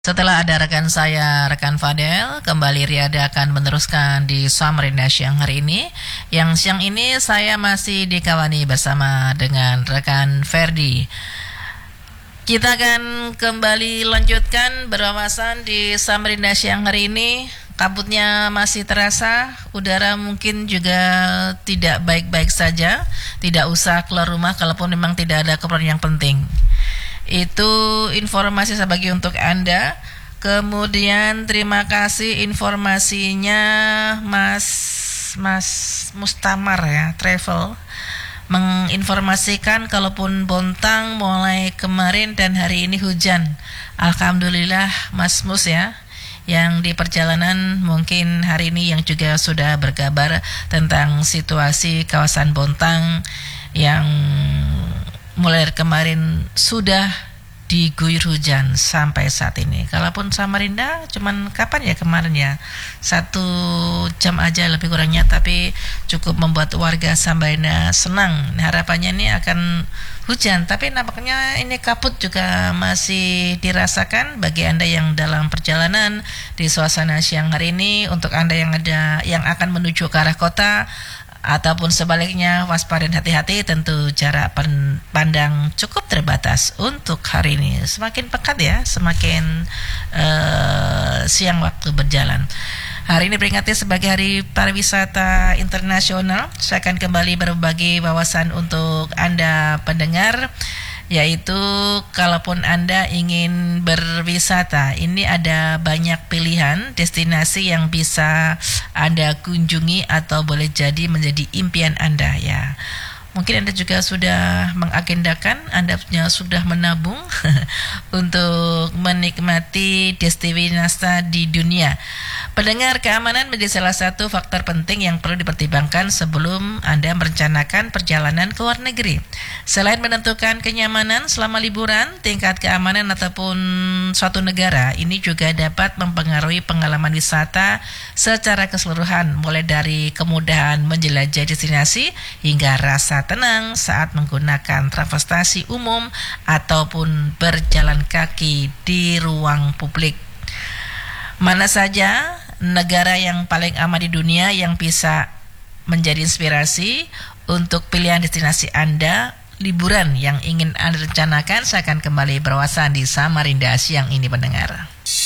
Setelah ada rekan saya, rekan Fadel, kembali Riada akan meneruskan di Samarinda siang hari ini. Yang siang ini saya masih dikawani bersama dengan rekan Ferdi. Kita akan kembali lanjutkan berwawasan di Samarinda siang hari ini. Kabutnya masih terasa, udara mungkin juga tidak baik-baik saja. Tidak usah keluar rumah kalaupun memang tidak ada keperluan yang penting. Itu informasi saya bagi untuk Anda. Kemudian terima kasih informasinya Mas Mustamar ya, travel menginformasikan kalaupun Bontang mulai kemarin dan hari ini hujan. Alhamdulillah Mas Mus ya, yang di perjalanan mungkin hari ini yang juga sudah berkabar tentang situasi kawasan Bontang yang mulai kemarin sudah diguyur hujan sampai saat ini. Kalaupun Samarinda cuman kapan ya kemarin ya, 1 jam aja lebih kurangnya, tapi cukup membuat warga Samarinda senang. Harapannya ini akan hujan, tapi nampaknya ini kabut juga masih dirasakan bagi Anda yang dalam perjalanan di suasana siang hari ini. Untuk Anda yang akan menuju ke arah kota ataupun sebaliknya, waspada dan hati-hati, tentu jarak pandang cukup terbatas untuk hari ini. Semakin pekat ya, semakin siang waktu berjalan. Hari ini peringati sebagai Hari Pariwisata Internasional. Saya akan kembali berbagi wawasan untuk Anda pendengar, yaitu kalaupun Anda ingin berwisata, ini ada banyak pilihan destinasi yang bisa Anda kunjungi atau boleh jadi menjadi impian Anda ya. Mungkin Anda juga sudah mengagendakan, Anda sudah menabung untuk menikmati destinasi di dunia. Pendengar, keamanan menjadi salah satu faktor penting yang perlu dipertimbangkan sebelum Anda merencanakan perjalanan ke luar negeri. Selain menentukan kenyamanan selama liburan, tingkat keamanan ataupun suatu negara ini juga dapat mempengaruhi pengalaman wisata secara keseluruhan, mulai dari kemudahan menjelajah destinasi hingga rasa tenang saat menggunakan transportasi umum ataupun berjalan kaki di ruang publik. Mana saja negara yang paling aman di dunia yang bisa menjadi inspirasi untuk pilihan destinasi Anda liburan yang ingin Anda rencanakan? Saya akan kembali berwawasan di Samarinda siang ini pendengar.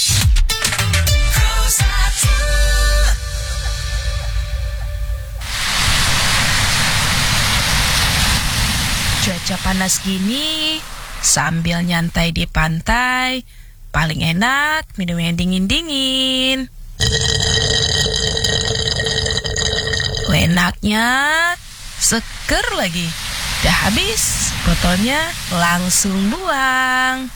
Cuaca panas gini, sambil nyantai di pantai, paling enak minum yang dingin-dingin. Enaknya, seger lagi. Udah habis, botolnya langsung buang.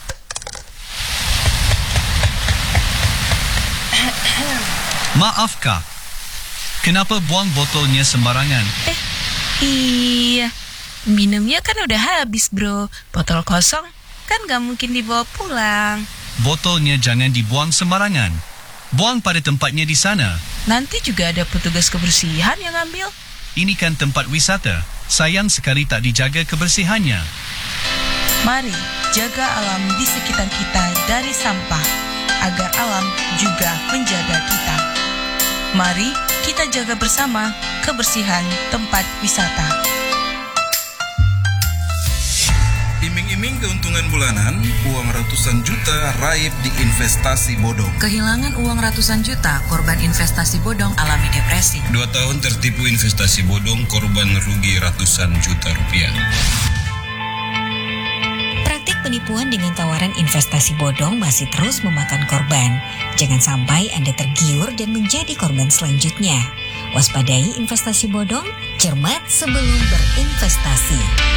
Maaf Kak, kenapa buang botolnya sembarangan? Iya, minumnya kan udah habis bro. Botol kosong kan gak mungkin dibawa pulang. Botolnya jangan dibuang sembarangan. Buang pada tempatnya di sana. Nanti juga ada petugas kebersihan yang ambil. Ini kan tempat wisata. Sayang sekali tak dijaga kebersihannya. Mari jaga alam di sekitar kita dari sampah, agar alam juga menjaga kita. Mari kita jaga bersama kebersihan tempat wisata. Iming-iming keuntungan bulanan, uang ratusan juta raib di investasi bodong. Kehilangan uang ratusan juta, korban investasi bodong alami depresi. 2 tahun tertipu investasi bodong, korban rugi ratusan juta rupiah. Praktik penipuan dengan tawaran investasi bodong masih terus memakan korban. Jangan sampai Anda tergiur dan menjadi korban selanjutnya. Waspadai investasi bodong, cermat sebelum berinvestasi.